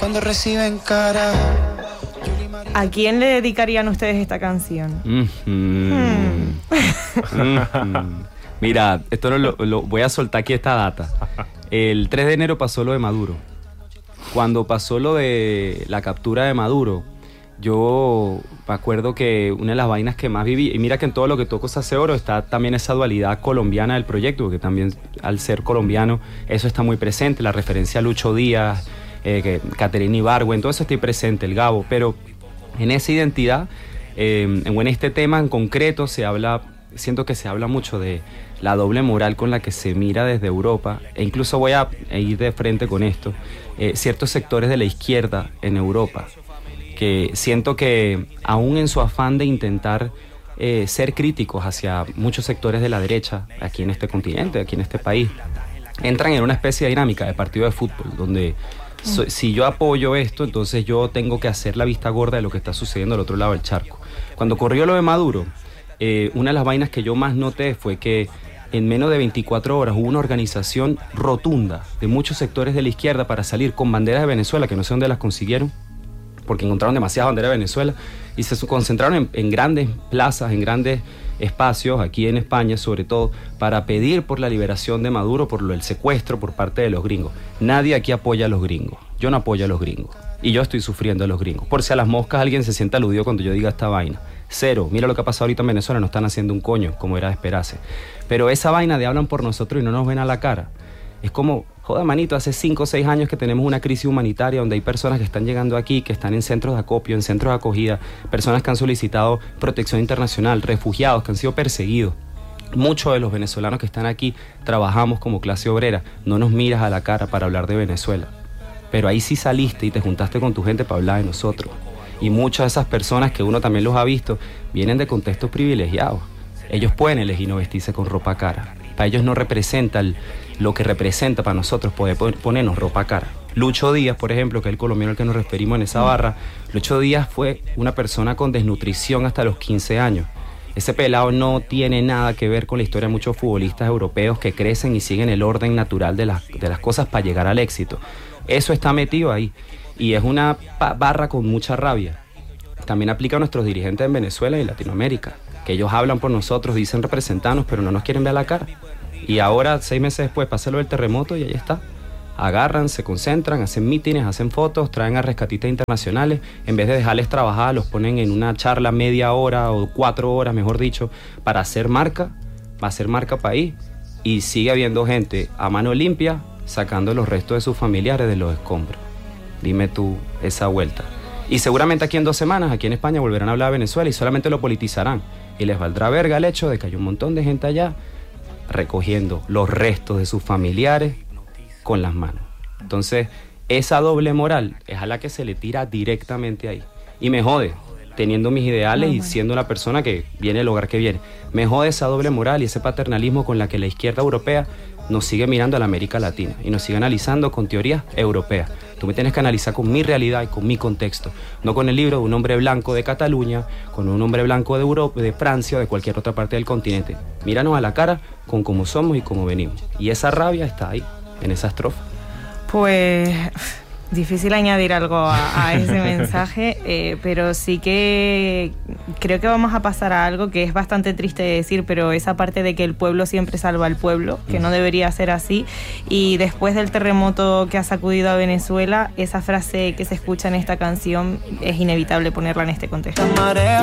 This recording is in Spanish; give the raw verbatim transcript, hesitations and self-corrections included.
cuando reciben cara. ¿A quién le dedicarían ustedes esta canción? Mm-hmm. Hmm. Mm-hmm. Mira, esto no lo, lo voy a soltar aquí esta data. El tres de enero pasó lo de Maduro. Cuando pasó lo de la captura de Maduro, yo me acuerdo que una de las vainas que más viví, y mira que en todo lo que toco se hace oro, está también esa dualidad colombiana del proyecto, porque también al ser colombiano eso está muy presente, la referencia a Lucho Díaz, eh, que, Caterina Ibargüen, todo eso está presente, el Gabo, pero en esa identidad, eh, en este tema en concreto se habla, siento que se habla mucho de la doble moral con la que se mira desde Europa, e incluso voy a ir de frente con esto, eh, ciertos sectores de la izquierda en Europa, que siento que aún en su afán de intentar eh, ser críticos hacia muchos sectores de la derecha, aquí en este continente, aquí en este país, entran en una especie de dinámica de partido de fútbol, donde so, si yo apoyo esto, entonces yo tengo que hacer la vista gorda de lo que está sucediendo al otro lado del charco. Cuando ocurrió lo de Maduro, eh, una de las vainas que yo más noté fue que en menos de veinticuatro horas hubo una organización rotunda de muchos sectores de la izquierda para salir con banderas de Venezuela, que no sé dónde las consiguieron, porque encontraron demasiadas banderas de Venezuela, y se concentraron en, en grandes plazas, en grandes espacios, aquí en España sobre todo, para pedir por la liberación de Maduro, por el secuestro por parte de los gringos. Nadie aquí apoya a los gringos, yo no apoyo a los gringos, y yo estoy sufriendo a los gringos. Por si a las moscas alguien se sienta aludido cuando yo diga esta vaina. Cero, mira lo que ha pasado ahorita en Venezuela, no están haciendo un coño, como era de esperarse. Pero esa vaina de hablan por nosotros y no nos ven a la cara, es como, joder, manito, hace cinco o seis años que tenemos una crisis humanitaria donde hay personas que están llegando aquí, que están en centros de acopio, en centros de acogida, personas que han solicitado protección internacional, refugiados que han sido perseguidos. Muchos de los venezolanos que están aquí trabajamos como clase obrera, no nos miras a la cara para hablar de Venezuela. Pero ahí sí saliste y te juntaste con tu gente para hablar de nosotros. Y muchas de esas personas que uno también los ha visto vienen de contextos privilegiados. Ellos pueden elegir no vestirse con ropa cara. Para ellos no representa el, lo que representa para nosotros poder ponernos ropa cara. Lucho Díaz, por ejemplo, que es el colombiano al que nos referimos en esa barra, Lucho Díaz fue una persona con desnutrición hasta los quince años. Ese pelado no tiene nada que ver con la historia de muchos futbolistas europeos que crecen y siguen el orden natural de las, de las cosas para llegar al éxito. Eso está metido ahí y es una barra con mucha rabia. También aplica a nuestros dirigentes en Venezuela y Latinoamérica, que ellos hablan por nosotros, dicen representarnos, pero no nos quieren ver a la cara. Y ahora, seis meses después, pasa lo del terremoto y ahí está. Agarran, se concentran, hacen mítines, hacen fotos, traen a rescatistas internacionales. En vez de dejarles trabajar, los ponen en una charla media hora o cuatro horas, mejor dicho, para hacer marca, para hacer marca país. Y sigue habiendo gente a mano limpia sacando los restos de sus familiares de los escombros. Dime tú esa vuelta. Y seguramente aquí en dos semanas, aquí en España, volverán a hablar de Venezuela y solamente lo politizarán. Y les valdrá verga el hecho de que hay un montón de gente allá recogiendo los restos de sus familiares con las manos. Entonces, esa doble moral es a la que se le tira directamente ahí. Y me jode, teniendo mis ideales y siendo la persona que viene del hogar que viene. Me jode esa doble moral y ese paternalismo con la que la izquierda europea nos sigue mirando a la América Latina y nos sigue analizando con teorías europeas. Tú me tienes que analizar con mi realidad y con mi contexto, no con el libro de un hombre blanco de Cataluña, con un hombre blanco de Europa, de Francia o de cualquier otra parte del continente. Míranos a la cara con cómo somos y cómo venimos. Y esa rabia está ahí, en esa estrofa. Pues difícil añadir algo a, a ese mensaje, eh, pero sí que creo que vamos a pasar a algo que es bastante triste de decir, pero esa parte de que el pueblo siempre salva al pueblo, que no debería ser así, y después del terremoto que ha sacudido a Venezuela, esa frase que se escucha en esta canción es inevitable ponerla en este contexto. La marea